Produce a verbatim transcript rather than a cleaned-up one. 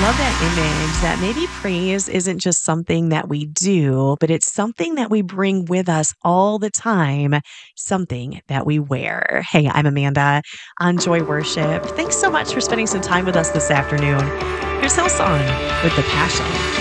love that image that maybe praise isn't just something that we do, but it's something that we bring with us all the time, something that we wear. Hey, I'm Amanda on Joy Worship. Thanks so much for spending some time with us this afternoon. Here's Hillsong with The Passion.